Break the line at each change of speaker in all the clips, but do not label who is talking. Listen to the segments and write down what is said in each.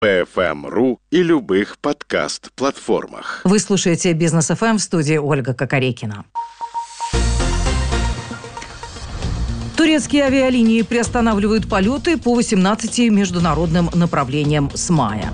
PFM.ru и любых подкаст-платформах.
Вы слушаете «Бизнес ФМ», в студии Ольга Кокорекина. Турецкие авиалинии приостанавливают полеты по 18 международным направлениям с мая.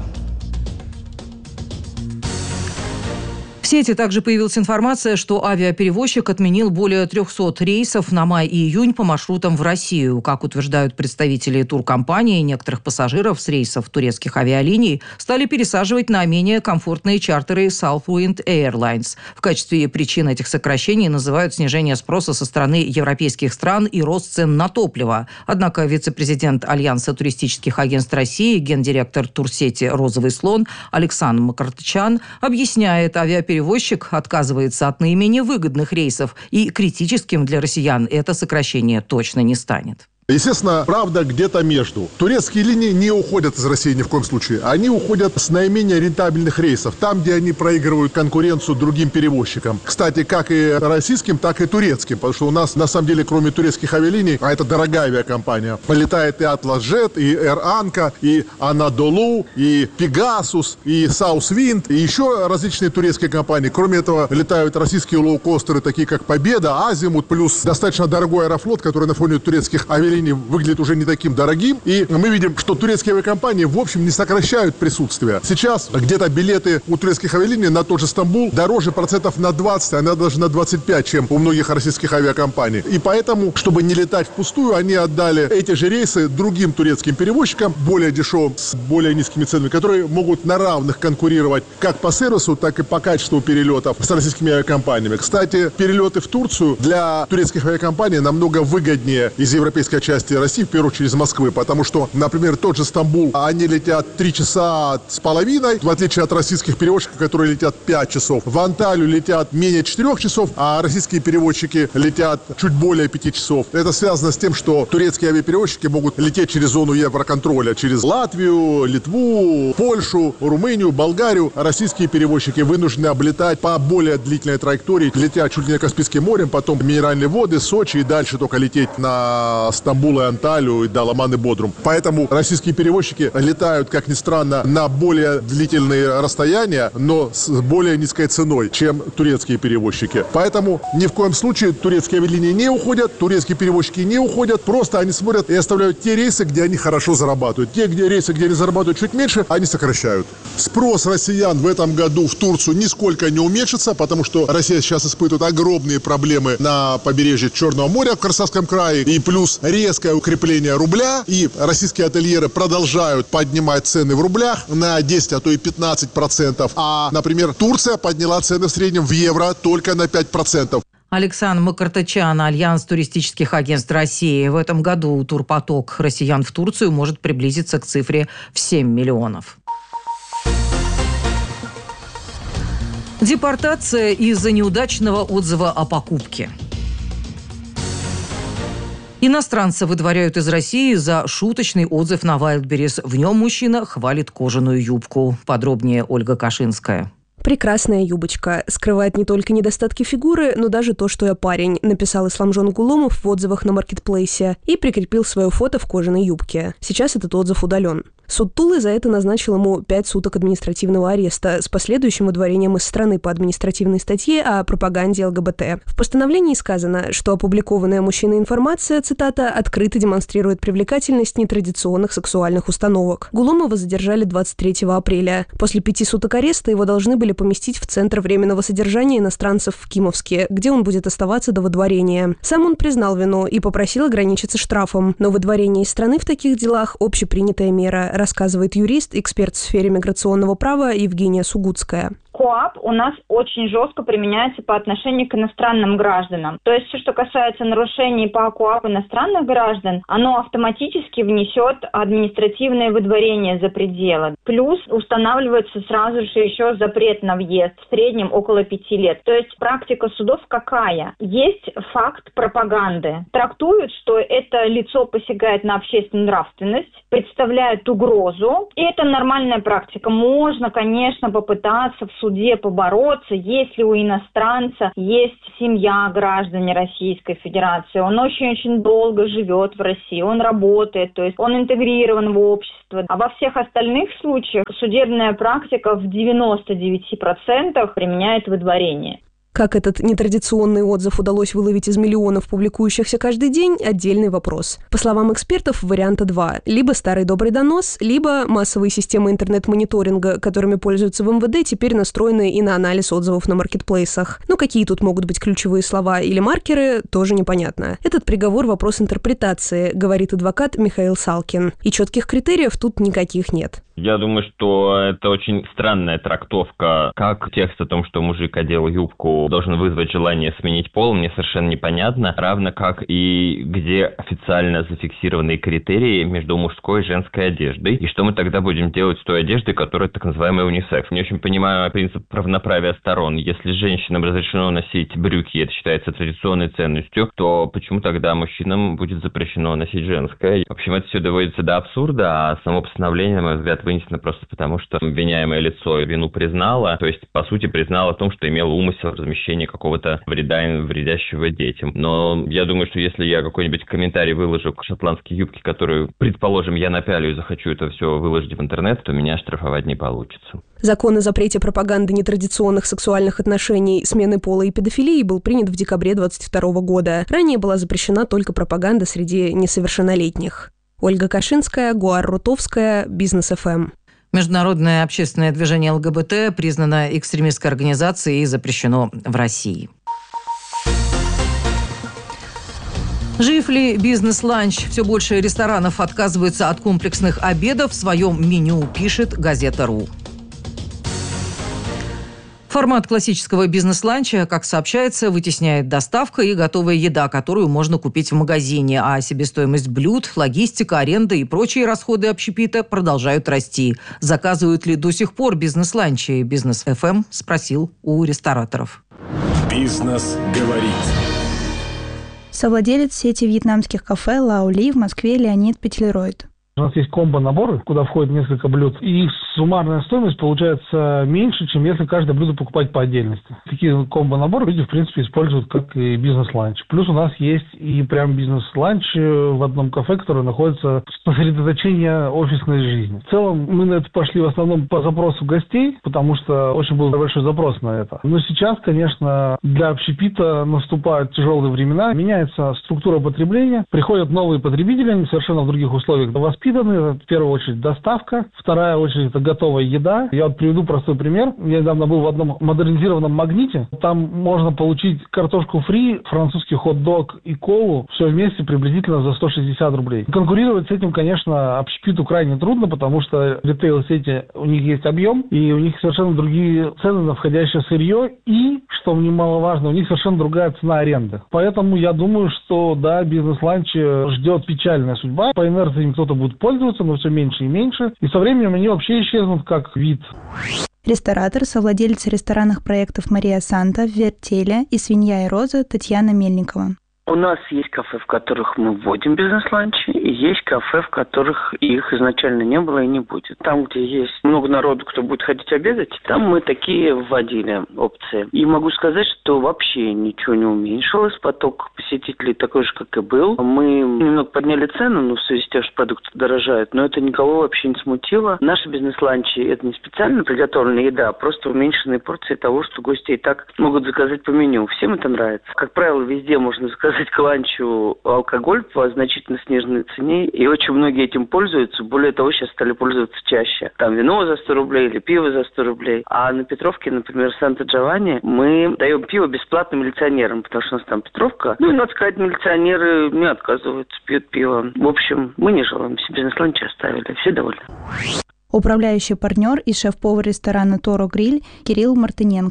В сети также появилась информация, что авиаперевозчик отменил более 300 рейсов на май и июнь по маршрутам в Россию. Как утверждают представители туркомпании, некоторых пассажиров с рейсов турецких авиалиний стали пересаживать на менее комфортные чартеры Southwind Airlines. В качестве причин этих сокращений называют снижение спроса со стороны европейских стран и рост цен на топливо. Однако вице-президент Альянса туристических агентств России, гендиректор турсети «Розовый слон» Александр Макартычан объясняет, авиаперевозчик отказывается от наименее выгодных рейсов, и критическим для россиян это сокращение точно не станет.
Естественно, правда где-то между. Турецкие линии не уходят из России ни в коем случае. Они уходят с наименее рентабельных рейсов, там, где они проигрывают конкуренцию другим перевозчикам. Кстати, как и российским, так и турецким, потому что у нас, на самом деле, кроме турецких авиалиний, а это дорогая авиакомпания, полетает и Atlas Jet, и Air Anka, и Anadolu, и Pegasus, и Southwind, и еще различные турецкие компании. Кроме этого, летают российские лоукостеры, такие как Победа, Азимут, плюс достаточно дорогой Аэрофлот, который на фоне турецких авиалиний выглядит уже не таким дорогим. И мы видим, что турецкие авиакомпании, в общем, не сокращают присутствие. Сейчас где-то билеты у турецких авиалиний на тот же Стамбул дороже процентов на 20, а даже на 25, чем у многих российских авиакомпаний. И поэтому, чтобы не летать впустую, они отдали эти же рейсы другим турецким перевозчикам, более дешевым, с более низкими ценами, которые могут на равных конкурировать как по сервису, так и по качеству перелетов с российскими авиакомпаниями. Кстати, перелеты в Турцию для турецких авиакомпаний намного выгоднее из европейской части России, в первую очередь из Москвы, потому что, например, тот же Стамбул, они летят 3 часа с половиной, в отличие от российских перевозчиков, которые летят 5 часов. В Анталию летят менее 4 часов, а российские перевозчики летят чуть более 5 часов. Это связано с тем, что турецкие авиаперевозчики могут лететь через зону Евроконтроля, через Латвию, Литву, Польшу, Румынию, Болгарию. Российские перевозчики вынуждены облетать по более длительной траектории, летя чуть ли не Каспийским морем, потом Минеральные воды, Сочи и дальше только лететь на Стамбул и Анталию, и до Ламан и Бодрум. Поэтому российские перевозчики летают, как ни странно, на более длительные расстояния, но с более низкой ценой, чем турецкие перевозчики. Поэтому ни в коем случае турецкие авиалинии не уходят, турецкие перевозчики не уходят, просто они смотрят и оставляют те рейсы, где они хорошо зарабатывают. Те рейсы, где они зарабатывают чуть меньше, они сокращают. Спрос россиян в этом году в Турцию нисколько не уменьшится, потому что Россия сейчас испытывает огромные проблемы на побережье Черного моря в Краснодарском крае, и плюс резкое укрепление рубля, и российские ательеры продолжают поднимать цены в рублях на 10, а то и 15%. А, например, Турция подняла цены в среднем в евро только на 5%.
Александр Макартычан, Альянс туристических агентств России. В этом году турпоток россиян в Турцию может приблизиться к цифре в 7 миллионов. Депортация из-за неудачного отзыва о покупке. Иностранца выдворяют из России за шуточный отзыв на Wildberries. В нем мужчина хвалит кожаную юбку. Подробнее Ольга Кашинская.
«Прекрасная юбочка. Скрывает не только недостатки фигуры, но даже то, что я парень», написал Исламжон Гуломов в отзывах на маркетплейсе и прикрепил свое фото в кожаной юбке. Сейчас этот отзыв удален. Суд Тулы за это назначил ему 5 суток административного ареста с последующим выдворением из страны по административной статье о пропаганде ЛГБТ. В постановлении сказано, что опубликованная мужчиной информация, цитата, «открыто демонстрирует привлекательность нетрадиционных сексуальных установок». Гуломова задержали 23 апреля. После 5 суток ареста его должны были поместить в Центр временного содержания иностранцев в Кимовске, где он будет оставаться до выдворения. Сам он признал вину и попросил ограничиться штрафом. Но выдворение из страны в таких делах – общепринятая мера, рассказывает юрист, эксперт в сфере миграционного права Евгения Сугутская.
КоАП у нас очень жестко применяется по отношению к иностранным гражданам. То есть все, что касается нарушений по КоАП иностранных граждан, оно автоматически внесет административное выдворение за пределы. Плюс устанавливается сразу же еще запрет на въезд, в среднем около 5 лет. То есть практика судов какая? Есть факт пропаганды. Трактуют, что это лицо посягает на общественную нравственность, представляет угрозу, и это нормальная практика. Можно, конечно, попытаться в суде суде побороться, если у иностранца есть семья граждане Российской Федерации, он очень-очень долго живет в России, он работает, то есть он интегрирован в общество. А во всех остальных случаях судебная практика в 99% применяет выдворение.
Как этот нетрадиционный отзыв удалось выловить из миллионов публикующихся каждый день – отдельный вопрос. По словам экспертов, варианта два. Либо старый добрый донос, либо массовые системы интернет-мониторинга, которыми пользуются в МВД, теперь настроены и на анализ отзывов на маркетплейсах. Но какие тут могут быть ключевые слова или маркеры, тоже непонятно. Этот приговор – вопрос интерпретации, говорит адвокат Михаил Салкин. И четких критериев тут никаких нет.
Я думаю, что это очень странная трактовка. Как текст о том, что мужик одел юбку, должен вызвать желание сменить пол, мне совершенно непонятно. Равно как и где официально зафиксированные критерии между мужской и женской одеждой. И что мы тогда будем делать с той одеждой, которая так называемая унисекс. Не очень понимаю принцип равноправия сторон. Если женщинам разрешено носить брюки, это считается традиционной ценностью, то почему тогда мужчинам будет запрещено носить женское? В общем, это все доводится до абсурда, а само постановление, на мой взгляд, вынесено просто потому, что обвиняемое лицо вину признало, то есть, по сути, признало о том, что имело умысел размещения какого-то вреда, вредящего детям. Но я думаю, что если я какой-нибудь комментарий выложу к шотландской юбке, которую, предположим, я напялю и захочу это все выложить в интернет, то меня штрафовать не получится.
Закон о запрете пропаганды нетрадиционных сексуальных отношений, смены пола и педофилии был принят в декабре 2022 года. Ранее была запрещена только пропаганда среди несовершеннолетних. Ольга Кашинская, Гуар Рутовская, Бизнес ФМ.
Международное общественное движение ЛГБТ признано экстремистской организацией и запрещено в России. Жив ли бизнес-ланч? Все больше ресторанов отказываются от комплексных обедов в своем меню, пишет газета.ру. Формат классического бизнес-ланча, как сообщается, вытесняет доставка и готовая еда, которую можно купить в магазине, а себестоимость блюд, логистика, аренда и прочие расходы общепита продолжают расти. Заказывают ли до сих пор бизнес-ланчи? Бизнес ФМ спросил у рестораторов.
Бизнес говорит.
Совладелец сети вьетнамских кафе «Лао Ли» в Москве Леонид Петлеройд.
У нас есть комбо-наборы, куда входит несколько блюд, и их суммарная стоимость получается меньше, чем если каждое блюдо покупать по отдельности. Такие комбо-наборы люди, в принципе, используют как и бизнес-ланч. Плюс у нас есть и прям бизнес-ланч в одном кафе, которое находится в сосредоточении офисной жизни. В целом, мы на это пошли в основном по запросу гостей, потому что очень был большой запрос на это. Но сейчас, конечно, для общепита наступают тяжелые времена, меняется структура потребления, приходят новые потребители, они совершенно в других условиях воспитаны. В первую очередь доставка, вторая очередь это готовая еда. Я приведу простой пример. Я недавно был в одном модернизированном «Магните». Там можно получить картошку фри, французский хот-дог и колу все вместе приблизительно за 160 рублей. Конкурировать с этим, конечно, общепиту крайне трудно, потому что ритейл-сети, у них есть объем, и у них совершенно другие цены на входящее сырье, и, что немаловажно, у них совершенно другая цена аренды. Поэтому я думаю, что, да, бизнес-ланч ждет печальная судьба. По инерции им кто-то будет пользоваться, но все меньше и меньше. И со временем они вообще исчезнут как вид.
Ресторатор, совладелец ресторанных проектов «Мария Санта», «Вертеля» и «Свинья и роза» Татьяна Мельникова.
У нас есть кафе, в которых мы вводим бизнес-ланчи, и есть кафе, в которых их изначально не было и не будет. Там, где есть много народу, кто будет ходить обедать, там мы такие вводили опции. И могу сказать, что вообще ничего не уменьшилось, поток посетителей такой же, как и был. Мы немного подняли цену, в связи с тем, что продукты дорожают, но это никого вообще не смутило. Наши бизнес-ланчи – это не специально приготовленная еда, а просто уменьшенные порции того, что гости и так могут заказать по меню. Всем это нравится. Как правило, везде можно заказать к ланчу алкоголь по значительно сниженной цене, и очень многие этим пользуются. Более того, сейчас стали пользоваться чаще. Там вино за 100 рублей или пиво за 100 рублей. А на Петровке, например, в Санта-Джованни, мы даем пиво бесплатно милиционерам, потому что у нас там Петровка. И, надо сказать, милиционеры не отказываются, пьют пиво. В общем, мы не жалуемся, бизнес-ланчи оставили, все довольны.
Управляющий партнер и шеф-повар ресторана «Торо Гриль» Кирилл Мартыненко.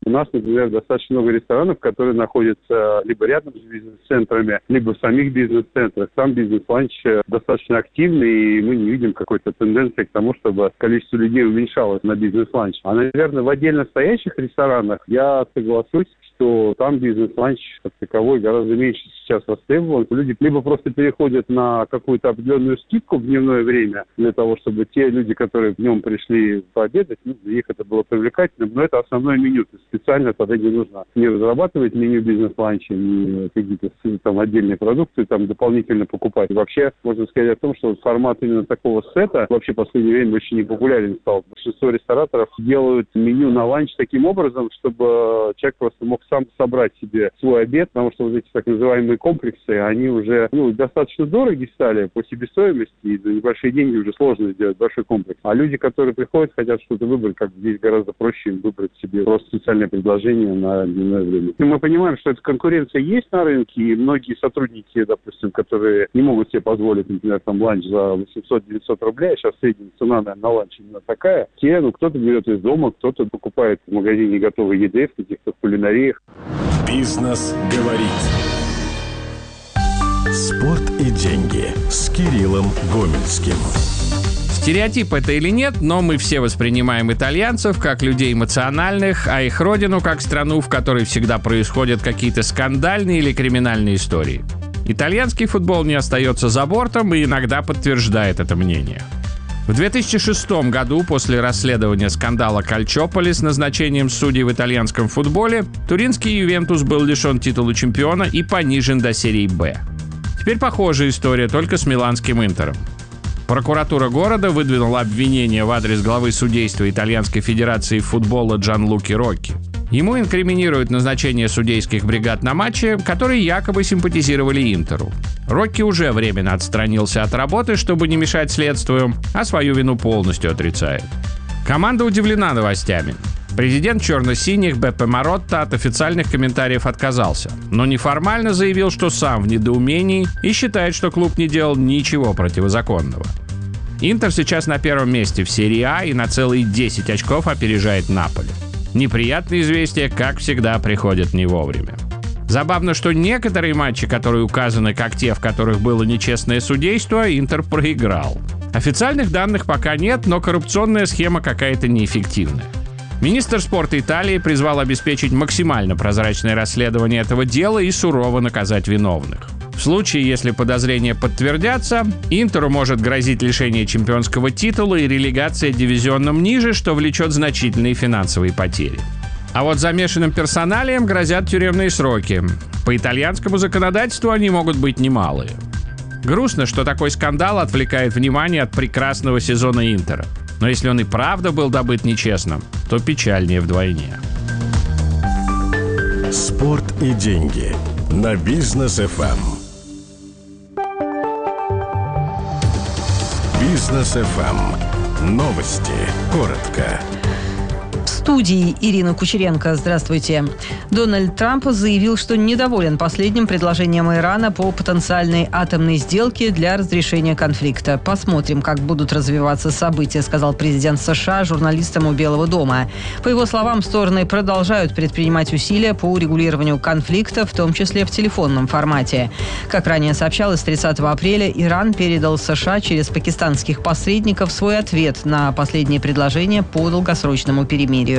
У нас, например, достаточно много ресторанов, которые находятся либо рядом с бизнес-центрами, либо в самих бизнес-центрах. Там бизнес-ланч достаточно активный, и мы не видим какой-то тенденции к тому, чтобы количество людей уменьшалось на бизнес-ланч. А, наверное, в отдельно стоящих ресторанах я соглашусь, что там бизнес-ланч как таковой гораздо меньше сейчас востребован. Люди либо просто переходят на какую-то определенную скидку в дневное время для того, чтобы те люди, которые днем пришли пообедать, для них это было привлекательным, но это основное меню. То есть специально тогда не нужно не разрабатывать меню бизнес-ланча, не какие-то там отдельные продукты там дополнительно покупать. И вообще можно сказать о том, что формат именно такого сета вообще в последнее время очень непопулярен стал. Большинство рестораторов делают меню на ланч таким образом, чтобы человек просто мог сам собрать себе свой обед, потому что вот эти так называемые комплексы, они уже достаточно дорогие стали по себестоимости, и за небольшие деньги уже сложно сделать большой комплекс. А люди, которые приходят, хотят что-то выбрать, как здесь гораздо проще им выбрать себе просто специальное предложение на дневное время. И мы понимаем, что эта конкуренция есть на рынке, и многие сотрудники, допустим, которые не могут себе позволить, например, там ланч за 800-900 рублей, а сейчас средняя цена, наверное, на ланч именно такая, кто-то берет из дома, кто-то покупает в магазине готовой еды, в каких-то кулинариях.
Бизнес говорит. Спорт и деньги с Кириллом Гомельским.
Стереотип это или нет, но мы все воспринимаем итальянцев как людей эмоциональных, а их родину как страну, в которой всегда происходят какие-то скандальные или криминальные истории. Итальянский футбол не остается за бортом и иногда подтверждает это мнение. В 2006 году, после расследования скандала Кальчополи с назначением судей в итальянском футболе, туринский Ювентус был лишен титула чемпиона и понижен до серии «Б». Теперь похожая история, только с миланским Интером. Прокуратура города выдвинула обвинение в адрес главы судейства Итальянской федерации футбола Джанлуки Рокки. Ему инкриминируют назначение судейских бригад на матче, которые якобы симпатизировали Интеру. Рокки уже временно отстранился от работы, чтобы не мешать следствию, а свою вину полностью отрицает. Команда удивлена новостями. Президент черно-синих Беппе Маротта от официальных комментариев отказался, но неформально заявил, что сам в недоумении и считает, что клуб не делал ничего противозаконного. Интер сейчас на первом месте в серии А и на целые 10 очков опережает Наполи. Неприятные известия, как всегда, приходят не вовремя. Забавно, что некоторые матчи, которые указаны как те, в которых было нечестное судейство, Интер проиграл. Официальных данных пока нет, но коррупционная схема какая-то неэффективная. Министр спорта Италии призвал обеспечить максимально прозрачное расследование этого дела и сурово наказать виновных. В случае, если подозрения подтвердятся, Интеру может грозить лишение чемпионского титула и релегация дивизионом ниже, что влечет значительные финансовые потери. А вот замешанным персоналиям грозят тюремные сроки. По итальянскому законодательству они могут быть немалые. Грустно, что такой скандал отвлекает внимание от прекрасного сезона Интера. Но если он и правда был добыт нечестно, то печальнее вдвойне.
Спорт и деньги на Бизнес ФМ. Бизнес ФМ. Новости. Коротко.
В студии Ирина Кучеренко. Здравствуйте. Дональд Трамп заявил, что недоволен последним предложением Ирана по потенциальной атомной сделке для разрешения конфликта. Посмотрим, как будут развиваться события, сказал президент США журналистам у Белого дома. По его словам, стороны продолжают предпринимать усилия по урегулированию конфликта, в том числе в телефонном формате. Как ранее сообщалось, 30 апреля Иран передал США через пакистанских посредников свой ответ на последнее предложение по долгосрочному перемирию.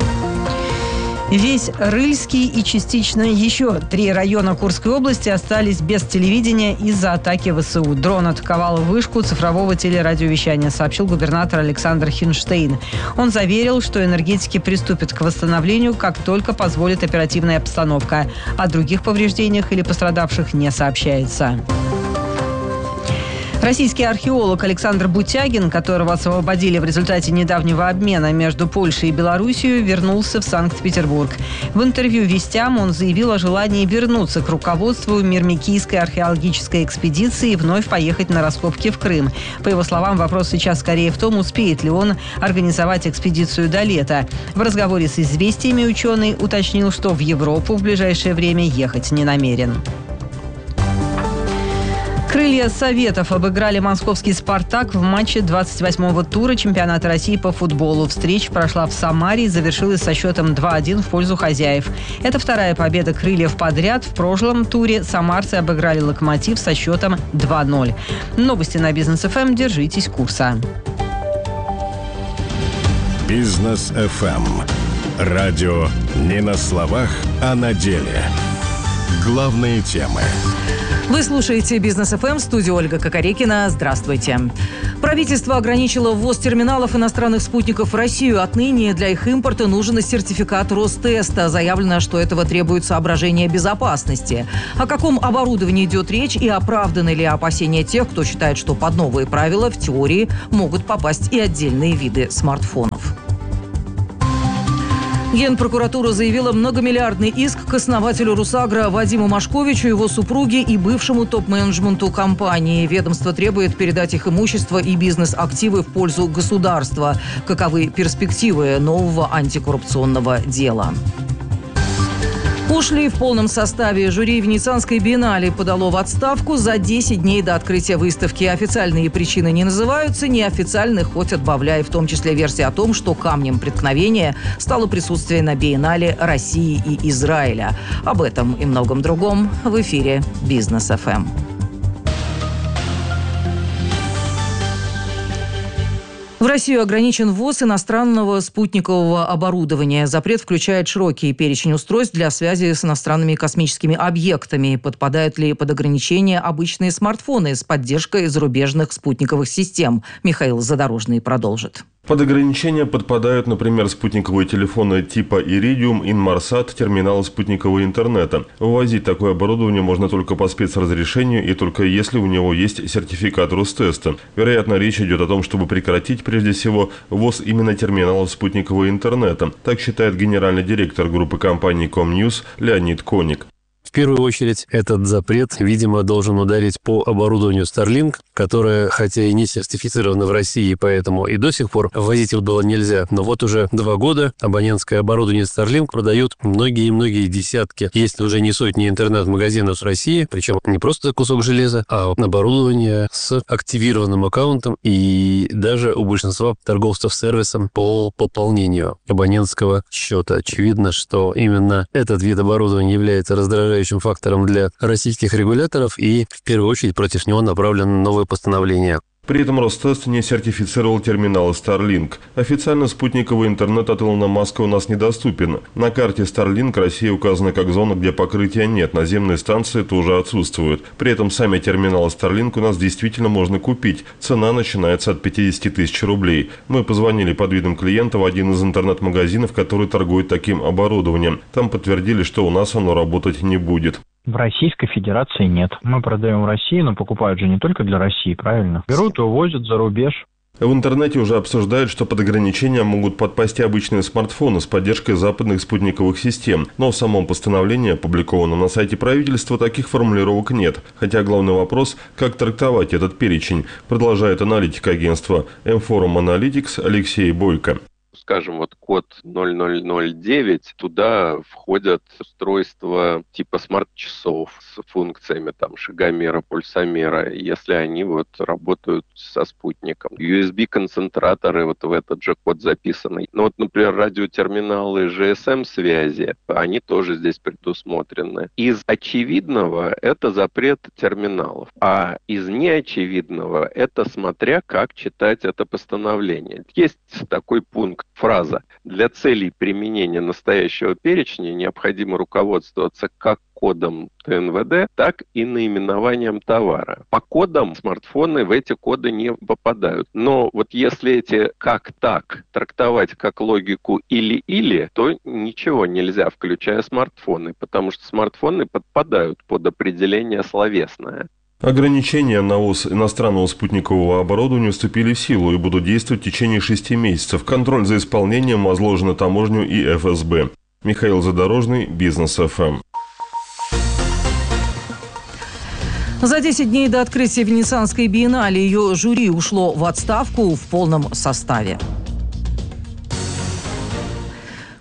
Весь Рыльский и частично еще 3 района Курской области остались без телевидения из-за атаки ВСУ. Дрон атаковал вышку цифрового телерадиовещания, сообщил губернатор Александр Хинштейн. Он заверил, что энергетики приступят к восстановлению, как только позволит оперативная обстановка. О других повреждениях или пострадавших не сообщается. Российский археолог Александр Бутягин, которого освободили в результате недавнего обмена между Польшей и Белоруссией, вернулся в Санкт-Петербург. В интервью «Вестям» он заявил о желании вернуться к руководству Мирмикийской археологической экспедиции и вновь поехать на раскопки в Крым. По его словам, вопрос сейчас скорее в том, успеет ли он организовать экспедицию до лета. В разговоре с «Известиями» ученый уточнил, что в Европу в ближайшее время ехать не намерен.
Крылья Советов обыграли московский «Спартак» в матче 28-го тура чемпионата России по футболу. Встреча прошла в Самаре и завершилась со счетом 2-1 в пользу хозяев. Это вторая победа «Крыльев» подряд. В прошлом туре самарцы обыграли «Локомотив» со счетом 2-0. Новости на Бизнес ФМ. Держитесь курса.
Бизнес ФМ. Радио не на словах, а на деле. Главные темы.
Вы слушаете «Бизнес ФМ», студия Ольга Кокорекина. Здравствуйте. Правительство ограничило ввоз терминалов иностранных спутников в Россию. Отныне для их импорта нужен сертификат Ростеста. Заявлено, что этого требует соображения безопасности. О каком оборудовании идет речь и оправданы ли опасения тех, кто считает, что под новые правила в теории могут попасть и отдельные виды смартфонов. Генпрокуратура заявила многомиллиардный иск к основателю «Русагро» Вадиму Машковичу, его супруге и бывшему топ-менеджменту компании. Ведомство требует передать их имущество и бизнес-активы в пользу государства. Каковы перспективы нового антикоррупционного дела? Ушли в полном составе. Жюри Венецианской биеннале подало в отставку за 10 дней до открытия выставки. Официальные причины не называются, неофициальных хоть отбавляй, в том числе версия о том, что камнем преткновения стало присутствие на биеннале России и Израиля. Об этом и многом другом в эфире «Бизнес ФМ». В Россию ограничен ввоз иностранного спутникового оборудования. Запрет включает широкий перечень устройств для связи с иностранными космическими объектами. Подпадают ли под ограничения обычные смартфоны с поддержкой зарубежных спутниковых систем? Михаил Задорожный продолжит.
Под ограничения подпадают, например, спутниковые телефоны типа Iridium, Inmarsat, терминалы спутникового интернета. Ввозить такое оборудование можно только по спецразрешению и только если у него есть сертификат Ростеста. Вероятно, речь идет о том, чтобы прекратить прежде всего ввоз именно терминалов спутникового интернета. Так считает генеральный директор группы компаний Комньюз Леонид Коник.
В первую очередь, этот запрет, видимо, должен ударить по оборудованию Starlink, которое, хотя и не сертифицировано в России, поэтому и до сих пор ввозить его было нельзя. Но вот уже 2 года абонентское оборудование Starlink продают многие десятки, если уже не сотни интернет-магазинов с России, причем не просто кусок железа, а оборудование с активированным аккаунтом и даже у большинства торговцев сервисом по пополнению абонентского счета. Очевидно, что именно этот вид оборудования является раздражающим фактором для российских регуляторов, и в первую очередь против него направлено новое постановление.
При этом Ростест не сертифицировал терминалы Starlink. Официально спутниковый интернет от Илона Маска у нас недоступен. На карте Starlink Россия указана как зона, где покрытия нет. Наземные станции тоже отсутствуют. При этом сами терминалы Starlink у нас действительно можно купить. Цена начинается от 50 тысяч рублей. Мы позвонили под видом клиента в один из интернет-магазинов, который торгует таким оборудованием. Там подтвердили, что у нас оно работать не будет.
В Российской Федерации нет. Мы продаем в России, но покупают же не только для России, правильно? Берут и увозят за рубеж.
В интернете уже обсуждают, что под ограничения могут подпасть и обычные смартфоны с поддержкой западных спутниковых систем. Но в самом постановлении, опубликованном на сайте правительства, таких формулировок нет. Хотя главный вопрос – как трактовать этот перечень, продолжает аналитик агентства M-Forum Analytics Алексей Бойко.
Скажем, вот код 0009, туда входят устройства типа смарт-часов с функциями там шагомера, пульсомера, если они вот работают со спутником. USB-концентраторы вот в этот же код записаны. Ну вот, например, радиотерминалы GSM-связи, они тоже здесь предусмотрены. Из очевидного это запрет терминалов, а из неочевидного это смотря как читать это постановление. Есть такой пункт, фраза: для целей применения настоящего перечня необходимо руководствоваться как кодом ТНВД, так и наименованием товара. По кодам смартфоны в эти коды не попадают. Но вот если эти как так трактовать как логику или-или, то ничего нельзя, включая смартфоны, потому что смартфоны подпадают под определение словесное.
Ограничения на ввоз иностранного спутникового оборудования вступили в силу и будут действовать в течение 6 месяцев. Контроль за исполнением возложен на таможню и ФСБ. Михаил Задорожный, Бизнес ФМ.
За 10 дней до открытия Венецианской биеннале ее жюри ушло в отставку в полном составе.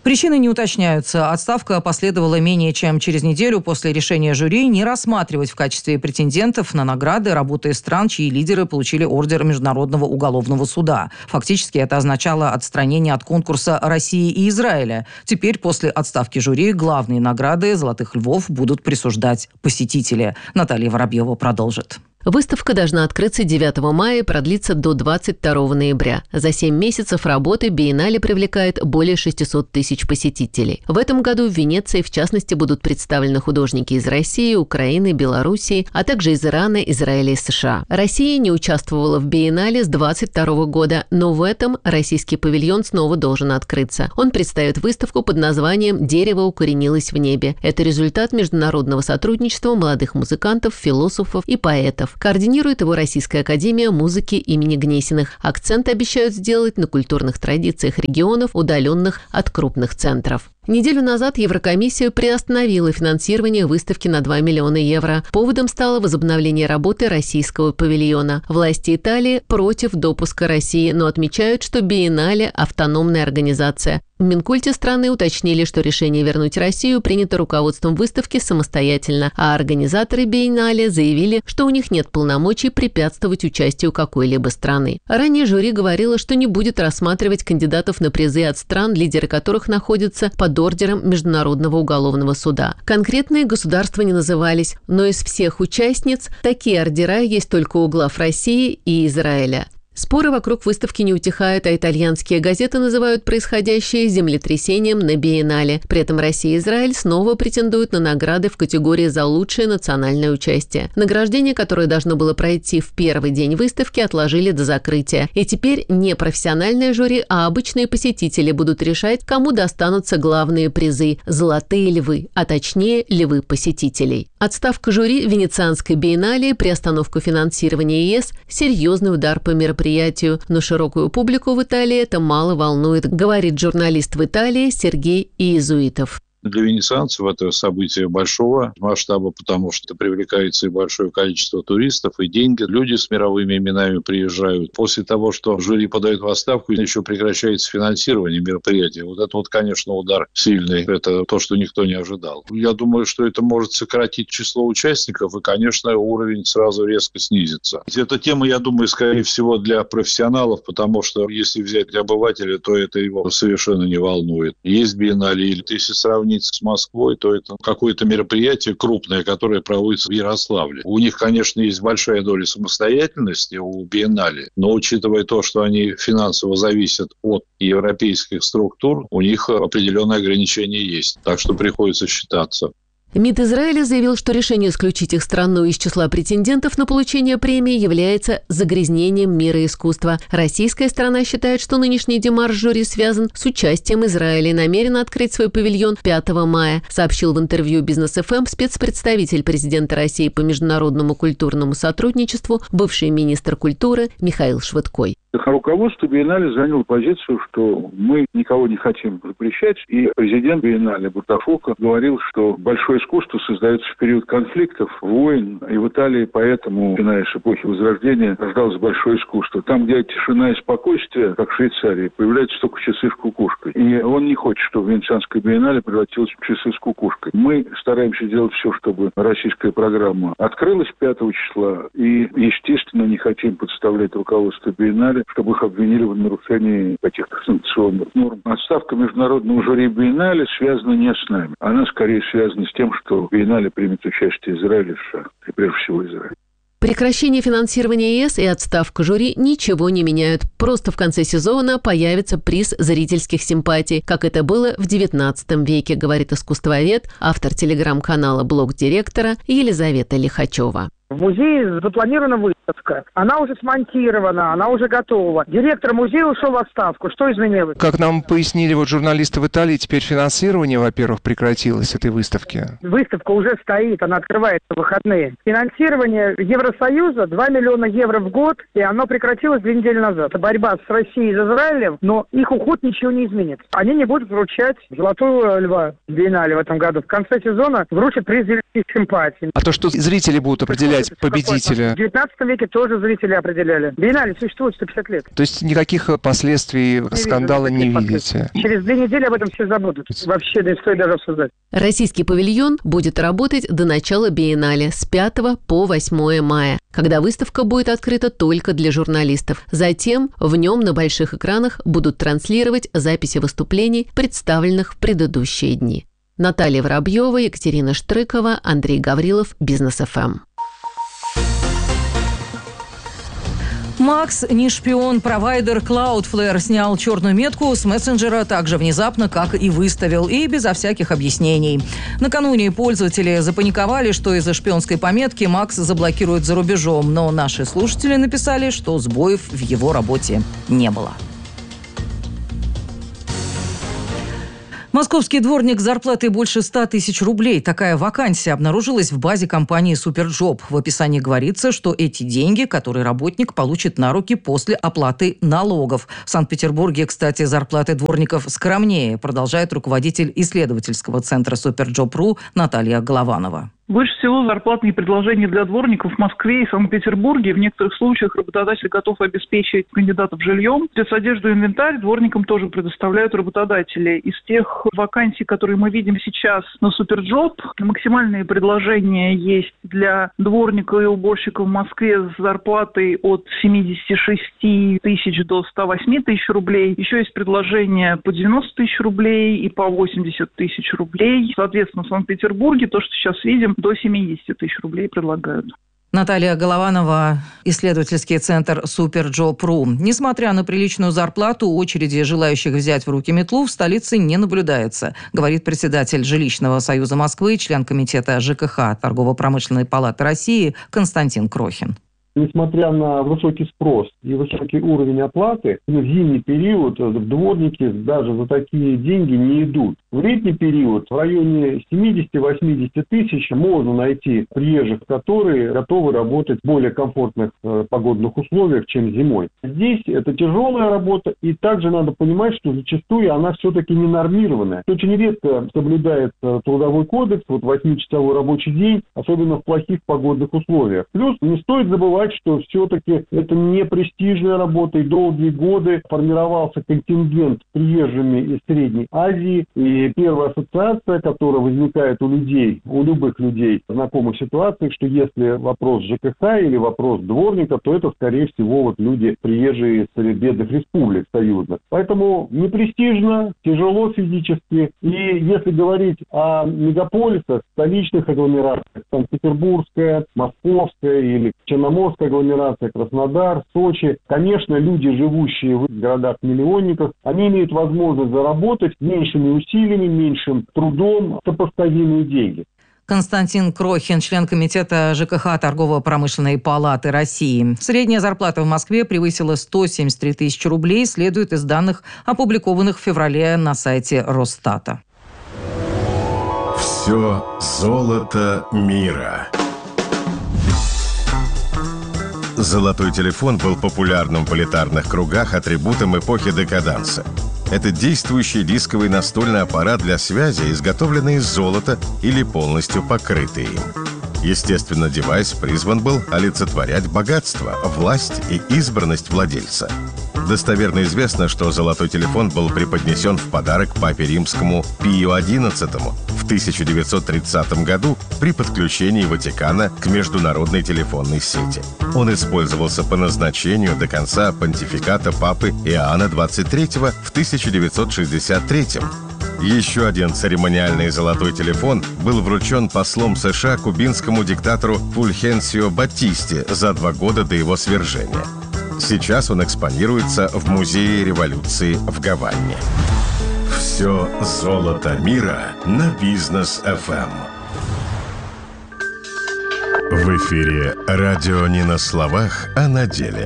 Причины не уточняются. Отставка последовала менее чем через неделю после решения жюри не рассматривать в качестве претендентов на награды работы стран, чьи лидеры получили ордер Международного уголовного суда. Фактически это означало отстранение от конкурса России и Израиля. Теперь после отставки жюри главные награды «Золотых львов» будут присуждать посетители. Наталья Воробьева продолжит.
Выставка должна открыться 9 мая и продлиться до 22 ноября. За 7 месяцев работы биеннале привлекает более 600 тысяч посетителей. В этом году в Венеции, в частности, будут представлены художники из России, Украины, Белоруссии, а также из Ирана, Израиля и США. Россия не участвовала в биеннале с 22 года, но в этом российский павильон снова должен открыться. Он представит выставку под названием «Дерево укоренилось в небе». Это результат международного сотрудничества молодых музыкантов, философов и поэтов. Координирует его Российская академия музыки имени Гнесиных. Акцент обещают сделать на культурных традициях регионов, удаленных от крупных центров. Неделю назад Еврокомиссия приостановила финансирование выставки на 2 миллиона евро. Поводом стало возобновление работы российского павильона. Власти Италии против допуска России, но отмечают, что биеннале – автономная организация. В Минкульте страны уточнили, что решение вернуть Россию принято руководством выставки самостоятельно, а организаторы биеннале заявили, что у них нет полномочий препятствовать участию какой-либо страны. Ранее жюри говорило, что не будет рассматривать кандидатов на призы от стран, лидеры которых находятся под ордером Международного уголовного суда. Конкретные государства не назывались, но из всех участниц такие ордера есть только у глав России и Израиля. Споры вокруг выставки не утихают, а итальянские газеты называют происходящее землетрясением на биеннале. При этом Россия и Израиль снова претендуют на награды в категории за лучшее национальное участие. Награждение, которое должно было пройти в первый день выставки, отложили до закрытия. И теперь не профессиональное жюри, а обычные посетители будут решать, кому достанутся главные призы – «Золотые львы», а точнее львы посетителей. Отставка жюри Венецианской биеннале, приостановку финансирования ЕС – серьезный удар по мероприятию, но широкую публику в Италии это мало волнует, говорит журналист в Италии Сергей Иезуитов.
Для венецианцев это событие большого масштаба, потому что привлекается и большое количество туристов, и деньги. Люди с мировыми именами приезжают. После того, что жюри подает в отставку, еще прекращается финансирование мероприятия. Вот это, конечно, удар сильный. Это то, что никто не ожидал. Я думаю, что это может сократить число участников, и, конечно, уровень сразу резко снизится. Эта тема, я думаю, скорее всего, для профессионалов, потому что если взять для обывателя, то это его совершенно не волнует. Есть биеннале, или если сравнить с Москвой, то это какое-то мероприятие крупное, которое проводится в Ярославле. У них, конечно, есть большая доля самостоятельности у биеннале, но учитывая то, что они финансово зависят от европейских структур, у них определенные ограничения есть. Так что приходится считаться.
МИД Израиля заявил, что решение исключить их страну из числа претендентов на получение премии является загрязнением мира и искусства. Российская сторона считает, что нынешний демарш жюри связан с участием Израиля и намерена открыть свой павильон 5 мая, сообщил в интервью Бизнес ФМ спецпредставитель президента России по международному культурному сотрудничеству, бывший министр культуры Михаил Швыдкой.
Руководство биеннале заняло позицию, что мы никого не хотим запрещать, и президент биеннале Бутафока говорил, что большое искусство создается в период конфликтов, войн, и в Италии поэтому, начиная с эпохи Возрождения, рождалось большое искусство. Там, где тишина и спокойствие, как в Швейцарии, появляются только часы с кукушкой. И он не хочет, чтобы Венецианская биеннале превратилась в часы с кукушкой. Мы стараемся делать все, чтобы российская программа открылась 5 числа, и, естественно, не хотим подставлять руководство биеннале, чтобы их обвинили в нарушении каких-то санкционных норм. Отставка международного жюри биеннале связана не с нами. Она скорее связана с тем, что биеннале примет участие Израиль и США, и прежде всего Израиль.
Прекращение финансирования ЕС и отставка жюри ничего не меняют. Просто в конце сезона появится приз зрительских симпатий, как это было в XIX веке, говорит искусствовед, автор телеграм-канала «Блог директора» Елизавета Лихачева.
В музее запланирована выставка. Она уже смонтирована, она уже готова. Директор музея ушел в отставку. Что изменилось?
Как нам пояснили журналисты в Италии, теперь финансирование, во-первых, прекратилось этой выставки.
Выставка уже стоит, она открывается в выходные. Финансирование Евросоюза 2 миллиона евро в год, и оно прекратилось 2 недели назад. Это борьба с Россией и Израилем, но их уход ничего не изменит. Они не будут вручать «Золотую льва» биеннале в этом году. В конце сезона вручат приз зрительских симпатий.
А то, что зрители будут определять определять победителя?
В 19 веке тоже зрители определяли. Биеннале существует 150 лет.
То есть никаких последствий скандала не видите?
Через 2 недели об этом все забудут. Вообще не стоит даже обсуждать.
Российский павильон будет работать до начала биеннале с 5 по 8 мая, когда выставка будет открыта только для журналистов. Затем в нем на больших экранах будут транслировать записи выступлений, представленных в предыдущие дни. Наталья Воробьева, Екатерина Штрыкова, Андрей Гаврилов, Бизнес ФМ.
Макс не шпион. Провайдер Cloudflare снял черную метку с мессенджера так же внезапно, как и выставил, и безо всяких объяснений. Накануне пользователи запаниковали, что из-за шпионской пометки Макс заблокируют за рубежом, но наши слушатели написали, что сбоев в его работе не было. Московский дворник с зарплатой больше 100 тысяч рублей. Такая вакансия обнаружилась в базе компании «Суперджоп». В описании говорится, что эти деньги, которые работник получит на руки после оплаты налогов. В Санкт-Петербурге, кстати, зарплаты дворников скромнее, продолжает руководитель исследовательского центра «Суперджоп.ру» Наталья Голованова.
Больше всего зарплатные предложения для дворников в Москве и Санкт-Петербурге. В некоторых случаях работодатель готов обеспечить кандидатов жильем. Спецодежду и инвентарь дворникам тоже предоставляют работодатели. Из тех вакансий, которые мы видим сейчас на Суперджоп, максимальные предложения есть для дворника и уборщика в Москве с зарплатой от 76 тысяч до 108 тысяч рублей. Еще есть предложения по 90 тысяч рублей и по 80 тысяч рублей. Соответственно, в Санкт-Петербурге то, что сейчас видим, до 70 тысяч рублей предлагают.
Наталья Голованова, исследовательский центр «Суперджоп.ру». Несмотря на приличную зарплату, очереди желающих взять в руки метлу в столице не наблюдается, говорит председатель Жилищного союза Москвы, член комитета ЖКХ Торгово-промышленной палаты России Константин Крохин.
Несмотря на высокий спрос и высокий уровень оплаты, в зимний период дворники даже за такие деньги не идут. В летний период в районе 70-80 тысяч можно найти приезжих, которые готовы работать в более комфортных погодных условиях, чем зимой. Здесь это тяжелая работа, и также надо понимать, что зачастую она все-таки не нормированная. Очень редко соблюдается трудовой кодекс, 8-часовой рабочий день, особенно в плохих погодных условиях. Плюс не стоит забывать, что все-таки это не престижная работа, и долгие годы формировался контингент с приезжими из Средней Азии, и первая ассоциация, которая возникает у людей, у любых людей в знакомых ситуациях, что если вопрос ЖКХ или вопрос дворника, то это, скорее всего, люди приезжие из бедных республик союзных. Поэтому не престижно, тяжело физически, и если говорить о мегаполисах, столичных агломерациях, Санкт-Петербургская, Московская или Черноморская агломерация, Краснодар, Сочи. Конечно, люди, живущие в городах-миллионниках, они имеют возможность заработать меньшими усилиями, меньшим трудом сопоставимые деньги.
Константин Крохин, член комитета ЖКХ Торгово-промышленной палаты России. Средняя зарплата в Москве превысила 173 тысячи рублей, следует из данных, опубликованных в феврале на сайте Росстата.
Все золото мира. Золотой телефон был популярным в элитарных кругах атрибутом эпохи декаданса. Это действующий дисковый настольный аппарат для связи, изготовленный из золота или полностью покрытый им. Естественно, девайс призван был олицетворять богатство, власть и избранность владельца. Достоверно известно, что золотой телефон был преподнесен в подарок папе римскому Пию XI в 1930 году при подключении Ватикана к международной телефонной сети. Он использовался по назначению до конца понтификата папы Иоанна XXIII в 1963. Еще один церемониальный золотой телефон был вручен послом США кубинскому диктатору Фульхенсио Батисте за 2 года до его свержения. Сейчас он экспонируется в Музее революции в Гаване. Все золото мира на Бизнес ФМ. В эфире радио не на словах, а на деле.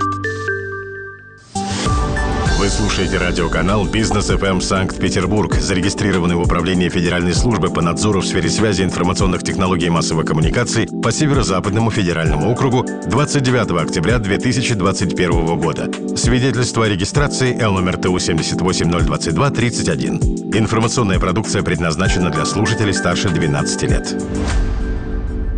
Вы слушаете радиоканал «Бизнес ФМ Санкт-Петербург», зарегистрированный в Управлении Федеральной службы по надзору в сфере связи, информационных технологий и массовых коммуникаций по Северо-Западному федеральному округу 29 октября 2021 года. Свидетельство о регистрации Л номер ТУ 78022231. Информационная продукция предназначена для слушателей старше 12 лет.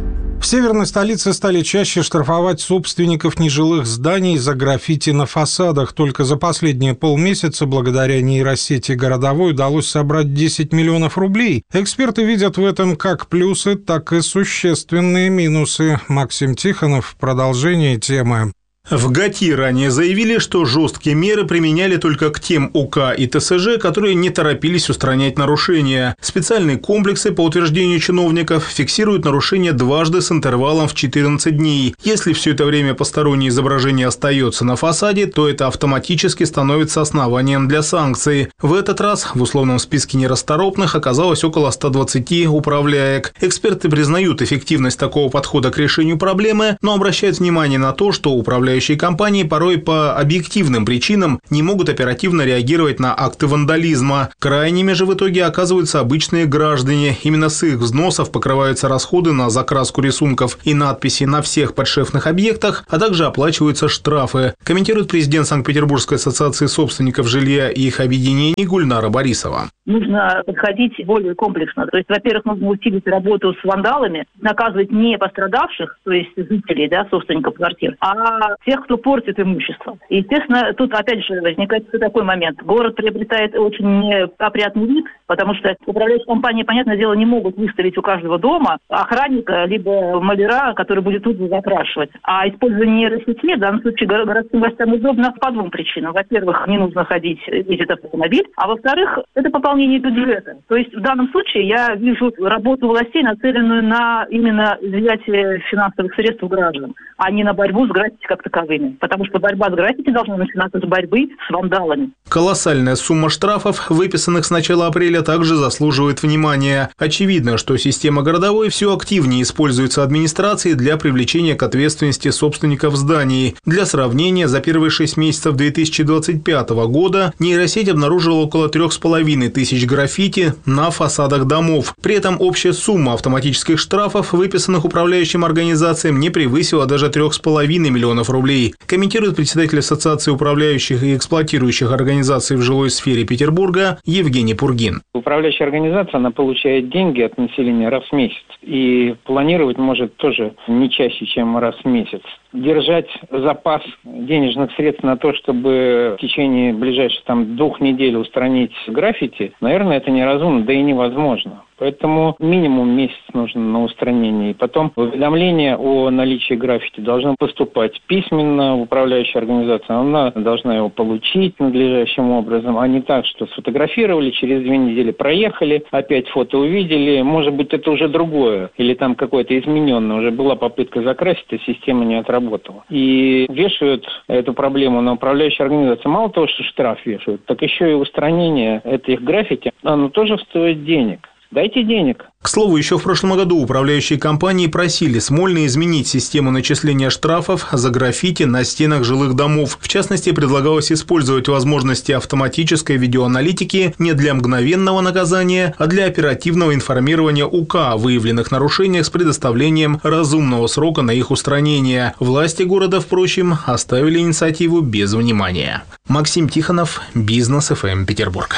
В северной столице стали чаще штрафовать собственников нежилых зданий за граффити на фасадах. Только за последние полмесяца благодаря нейросети «Городовой» удалось собрать 10 миллионов рублей. Эксперты видят в этом как плюсы, так и существенные минусы. Максим Тихонов. Продолжение темы.
В ГАТИ ранее заявили, что жесткие меры применяли только к тем УК и ТСЖ, которые не торопились устранять нарушения. Специальные комплексы, по утверждению чиновников, фиксируют нарушения дважды с интервалом в 14 дней. Если все это время постороннее изображение остается на фасаде, то это автоматически становится основанием для санкций. В этот раз в условном списке нерасторопных оказалось около 120 управляек. Эксперты признают эффективность такого подхода к решению проблемы, но обращают внимание на то, что управляющие компании порой по объективным причинам не могут оперативно реагировать на акты вандализма. Крайними же в итоге оказываются обычные граждане. Именно с их взносов покрываются расходы на закраску рисунков и надписи на всех подшефных объектах, а также оплачиваются штрафы, комментирует президент Санкт-Петербургской ассоциации собственников жилья и их объединений Гульнара Борисова.
Нужно подходить более комплексно. То есть, во-первых, нужно усилить работу с вандалами, наказывать не пострадавших, то есть жителей, собственников квартир, а тех, кто портит имущество. И, естественно, тут опять же возникает такой момент. Город приобретает очень неопрятный вид, потому что управляющие компании, понятное дело, не могут выставить у каждого дома охранника, либо маляра, который будет тут же закрашивать. А использование нейросети в данном случае городским властям удобно по двум причинам. Во-первых, не нужно ходить, ездить автомобиль, а во-вторых, это пополнение бюджета. То есть в данном случае я вижу работу властей, нацеленную на именно изъятие финансовых средств у граждан, а не на борьбу с граффити как таковыми. Потому что борьба с граффити должна начинаться с борьбы с вандалами.
Колоссальная сумма штрафов, выписанных с начала апреля, также заслуживает внимания. Очевидно, что система «Городовой» все активнее используется администрацией для привлечения к ответственности собственников зданий. Для сравнения, за первые 6 месяцев 2025 года нейросеть обнаружила около 3500 граффити на фасадах домов. При этом общая сумма автоматических штрафов, выписанных управляющим организациям, не превысила даже 3,5 миллионов рублей, комментирует председатель Ассоциации управляющих и эксплуатирующих организаций в жилой сфере Петербурга Евгений Пургин.
Управляющая организация, она получает деньги от населения раз в месяц. И планировать может тоже не чаще, чем раз в месяц. Держать запас денежных средств на то, чтобы в течение ближайших 2 недель устранить граффити, наверное, это неразумно, да и невозможно. Поэтому минимум месяц нужен на устранение. И потом уведомление о наличии граффити должно поступать письменно в управляющую организацию. Она должна его получить надлежащим образом, а не так, что сфотографировали, через 2 недели проехали, опять фото увидели. Может быть, это уже другое. Или там какое-то измененное. Уже была попытка закрасить, а система не отработала. И вешают эту проблему на управляющую организацию. Мало того, что штраф вешают, так еще и устранение этих граффити, оно тоже стоит денег. Дайте денег.
К слову, еще в прошлом году управляющие компании просили Смольный изменить систему начисления штрафов за граффити на стенах жилых домов. В частности, предлагалось использовать возможности автоматической видеоаналитики не для мгновенного наказания, а для оперативного информирования УК о выявленных нарушениях с предоставлением разумного срока на их устранение. Власти города, впрочем, оставили инициативу без внимания. Максим Тихонов, Бизнес ФМ, Петербург.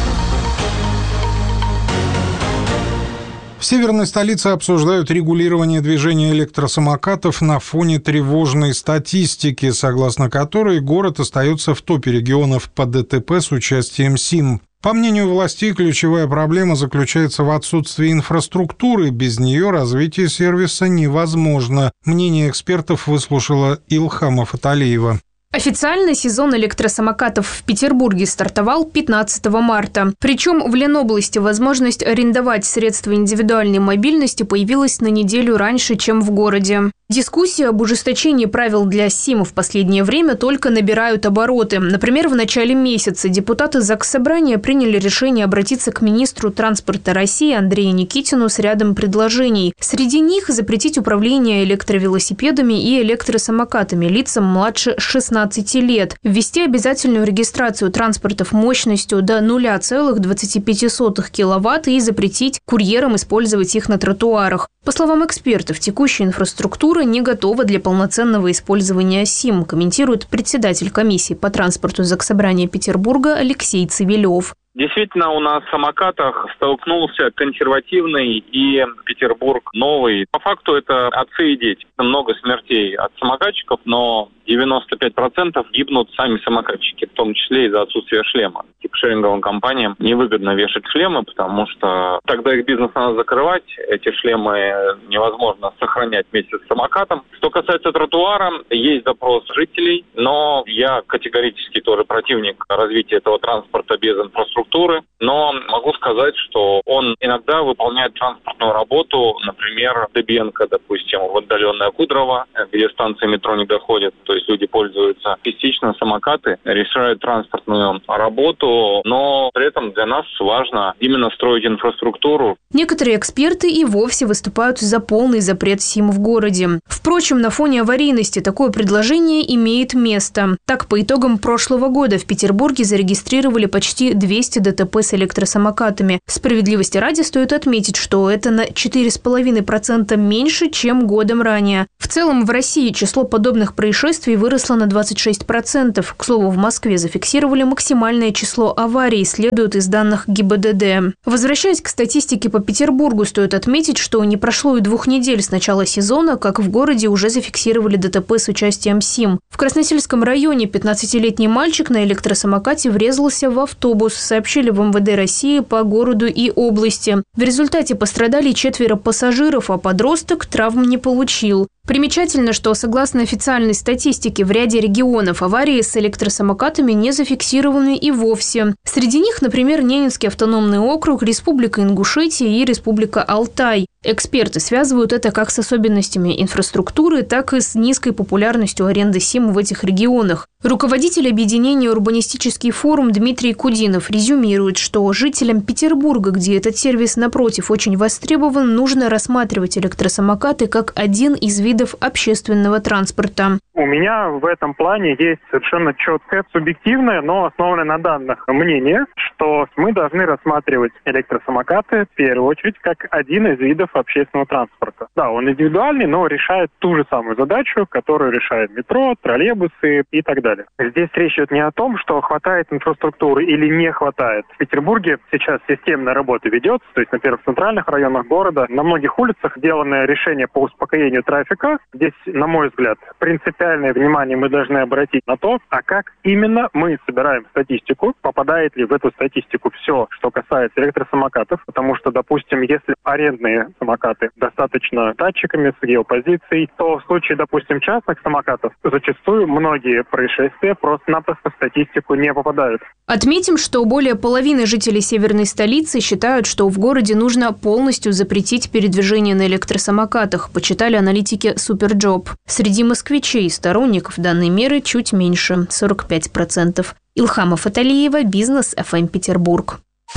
В северной столице обсуждают регулирование движения электросамокатов на фоне тревожной статистики, согласно которой город остается в топе регионов по ДТП с участием СИМ. По мнению властей, ключевая проблема заключается в отсутствии инфраструктуры. Без нее развитие сервиса невозможно. Мнение экспертов выслушала Илхама Фаталиева.
Официально сезон электросамокатов в Петербурге стартовал 15 марта. Причем в Ленобласти возможность арендовать средства индивидуальной мобильности появилась на неделю раньше, чем в городе. Дискуссии об ужесточении правил для СИМ в последнее время только набирают обороты. Например, в начале месяца депутаты Заксобрания приняли решение обратиться к министру транспорта России Андрею Никитину с рядом предложений. Среди них запретить управление электровелосипедами и электросамокатами лицам младше 16 лет, ввести обязательную регистрацию транспортов мощностью до 0,25 киловатт и запретить курьерам использовать их на тротуарах. По словам экспертов, текущая инфраструктура не готова для полноценного использования СИМ, комментирует председатель комиссии по транспорту Заксобрания Петербурга Алексей Цивилев.
Действительно, у нас в самокатах столкнулся консервативный и Петербург новый. По факту это отцы и дети. Много смертей от самокатчиков, но 95% гибнут сами самокатчики, в том числе из-за отсутствия шлема. Типшеринговым компаниям невыгодно вешать шлемы, потому что тогда их бизнес надо закрывать. Эти шлемы невозможно сохранять вместе с самокатом. Что касается тротуара, есть запрос жителей, но я категорически тоже противник развития этого транспорта без инфраструктуры. Но могу сказать, что он иногда выполняет транспортную работу, например, Дыбенко, допустим, в отдаленное Кудрово, где станции метро не доходят. То есть люди пользуются частично, самокаты решают транспортную работу, но при этом для нас важно именно строить инфраструктуру.
Некоторые эксперты и вовсе выступают за полный запрет СИМ в городе. Впрочем, на фоне аварийности такое предложение имеет место. Так, по итогам прошлого года в Петербурге зарегистрировали почти 200 ДТП с электросамокатами. Справедливости ради стоит отметить, что это на 4,5% меньше, чем годом ранее. В целом в России число подобных происшествий выросло на 26%. К слову, в Москве зафиксировали максимальное число аварий, следует из данных ГИБДД. Возвращаясь к статистике по Петербургу, стоит отметить, что не прошло и 2 недель с начала сезона, как в городе уже зафиксировали ДТП с участием СИМ. В Красносельском районе 15-летний мальчик на электросамокате врезался в автобус, сообщили в МВД России по городу и области. В результате пострадали 4 пассажиров, а подросток травм не получил. Примечательно, что, согласно официальной статистике, в ряде регионов аварии с электросамокатами не зафиксированы и вовсе. Среди них, например, Ненецкий автономный округ, Республика Ингушетия и Республика Алтай. Эксперты связывают это как с особенностями инфраструктуры, так и с низкой популярностью аренды СИМ в этих регионах. Руководитель объединения «Урбанистический форум» Дмитрий Кудинов резюмирует, что жителям Петербурга, где этот сервис, напротив, очень востребован, нужно рассматривать электросамокаты как один из видов общественного транспорта.
У меня в этом плане есть совершенно четкое, субъективное, но основанное на данных мнение, что мы должны рассматривать электросамокаты в первую очередь как один из видов общественного транспорта. Да, он индивидуальный, но решает ту же самую задачу, которую решает метро, троллейбусы и так далее. Здесь речь идет не о том, что хватает инфраструктуры или не хватает. В Петербурге сейчас системная работа ведется, то есть, например, в центральных районах города на многих улицах сделано решение по успокоению трафика. Здесь, на мой взгляд, принципиальное внимание мы должны обратить на то, а как именно мы собираем статистику, попадает ли в эту статистику все, что касается электросамокатов, потому что, допустим, если арендные самокаты достаточно датчиками с геопозицией, то в случае, допустим, частных самокатов зачастую многие происшествия просто-напросто в статистику не попадают.
Отметим, что более половины жителей северной столицы считают, что в городе нужно полностью запретить передвижение на электросамокатах, почитали аналитики Суперджоп. Среди москвичей и сторонников данной меры чуть меньше – 45%. Илхама Фаталиева, Бизнес ФМ Петербург.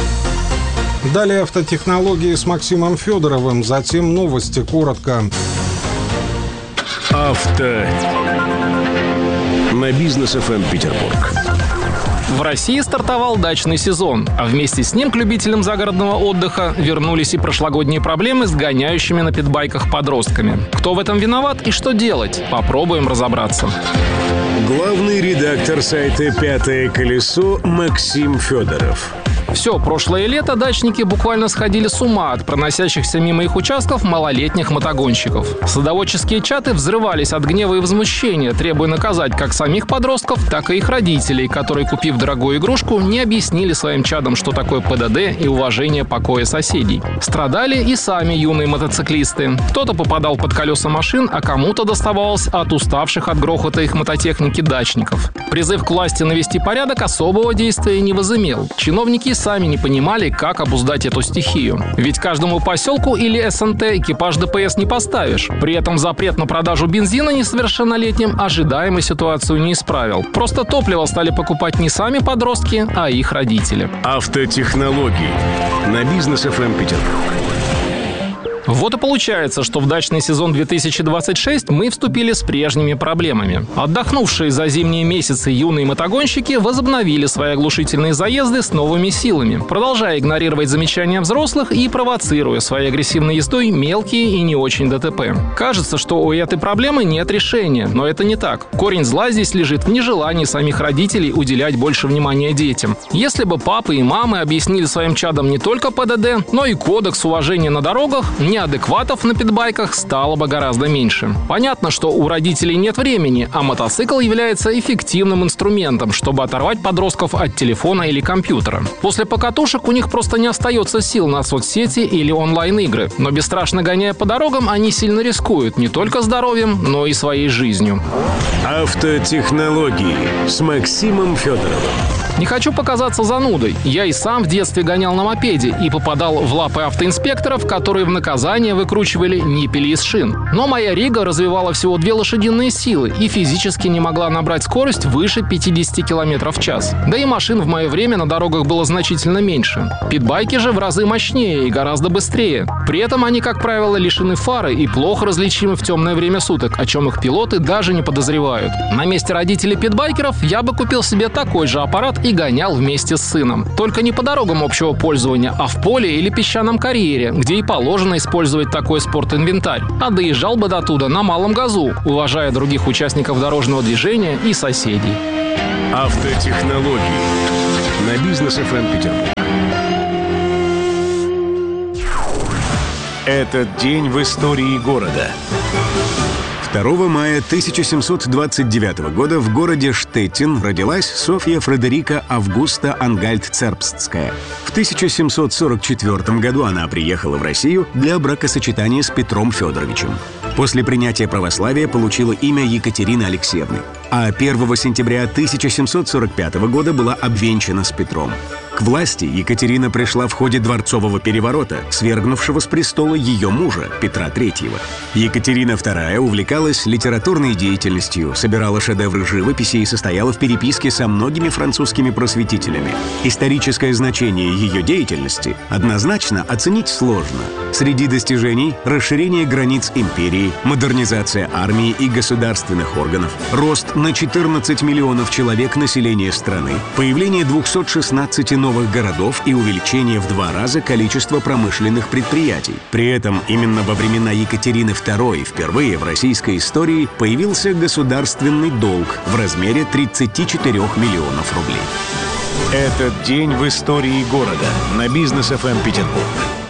Далее автотехнологии с Максимом Федоровым, затем новости коротко.
На Бизнес ФМ Петербург. В России стартовал дачный сезон, а вместе с ним к любителям загородного отдыха вернулись и прошлогодние проблемы с гоняющими на питбайках подростками. Кто в этом виноват и что делать? Попробуем разобраться.
Главный редактор сайта «Пятое колесо» Максим Федоров.
Все прошлое лето дачники буквально сходили с ума от проносящихся мимо их участков малолетних мотогонщиков. Садоводческие чаты взрывались от гнева и возмущения, требуя наказать как самих подростков, так и их родителей, которые, купив дорогую игрушку, не объяснили своим чадам, что такое ПДД и уважение покоя соседей. Страдали и сами юные мотоциклисты. Кто-то попадал под колеса машин, а кому-то доставалось от уставших от грохота их мототехники дачников. Призыв к власти навести порядок особого действия не возымел. Чиновники сами не понимали, как обуздать эту стихию. Ведь каждому поселку или СНТ экипаж ДПС не поставишь. При этом запрет на продажу бензина несовершеннолетним ожидаемо ситуацию не исправил. Просто топливо стали покупать не сами подростки, а их родители.
Автотехнологии на Бизнес ФМ Петербург.
Вот и получается, что в дачный сезон 2026 мы вступили с прежними проблемами. Отдохнувшие за зимние месяцы юные мотогонщики возобновили свои оглушительные заезды с новыми силами, продолжая игнорировать замечания взрослых и провоцируя своей агрессивной ездой мелкие и не очень ДТП. Кажется, что у этой проблемы нет решения, но это не так. Корень зла здесь лежит в нежелании самих родителей уделять больше внимания детям. Если бы папы и мамы объяснили своим чадам не только ПДД, но и кодекс уважения на дорогах, неадекватов на питбайках стало бы гораздо меньше. Понятно, что у родителей нет времени, а мотоцикл является эффективным инструментом, чтобы оторвать подростков от телефона или компьютера. После покатушек у них просто не остается сил на соцсети или онлайн-игры, но бесстрашно гоняя по дорогам, они сильно рискуют не только здоровьем, но и своей жизнью.
Автотехнологии с Максимом Федоровым.
Не хочу показаться занудой. Я и сам в детстве гонял на мопеде и попадал в лапы автоинспекторов, которые в наказание выкручивали ниппели из шин. Но моя Рига развивала всего 2 лошадиные силы и физически не могла набрать скорость выше 50 км в час. Да и машин в мое время на дорогах было значительно меньше. Питбайки же в разы мощнее и гораздо быстрее. При этом они, как правило, лишены фары и плохо различимы в темное время суток, о чем их пилоты даже не подозревают. На месте родителей питбайкеров я бы купил себе такой же аппарат и гонял вместе с сыном. Только не по дорогам общего пользования, а в поле или песчаном карьере, где и положено использовать такой спортинвентарь. А доезжал бы до туда на малом газу, уважая других участников дорожного движения и соседей.
Автотехнологии на Бизнес ФМ Петербург. Этот день в истории города. 2 мая 1729 года в городе Штеттин родилась Софья Фредерика Августа Ангальд-Цербстская. В 1744 году она приехала в Россию для бракосочетания с Петром Федоровичем. После принятия православия получила имя Екатерины Алексеевны, а 1 сентября 1745 года была обвенчана с Петром. К власти Екатерина пришла в ходе дворцового переворота, свергнувшего с престола ее мужа, Петра III. Екатерина II увлекалась литературной деятельностью, собирала шедевры живописи и состояла в переписке со многими французскими просветителями. Историческое значение ее деятельности однозначно оценить сложно. Среди достижений – расширение границ империи, модернизация армии и государственных органов, рост на 14 миллионов человек населения страны, появление 216 новых городов и увеличение в 2 раза количества промышленных предприятий. При этом именно во времена Екатерины II впервые в российской истории появился государственный долг в размере 34 миллионов рублей. Этот день в истории города на Бизнес ФМ Петербург.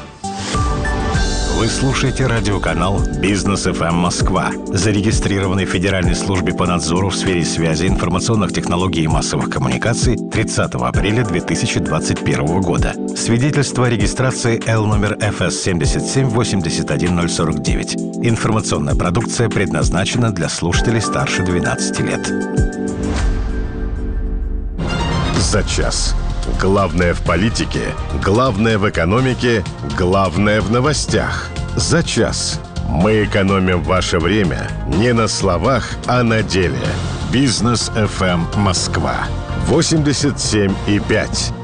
Вы слушаете радиоканал «Бизнес ФМ Москва», зарегистрированный в Федеральной службе по надзору в сфере связи, информационных технологий и массовых коммуникаций 30 апреля 2021 года. Свидетельство о регистрации Л номер ФС 7781049. Информационная продукция предназначена для слушателей старше 12 лет.
За час. Главное в политике, главное в экономике, главное в новостях. За час. Мы экономим ваше время не на словах, а на деле. Бизнес ФМ Москва. 87,5.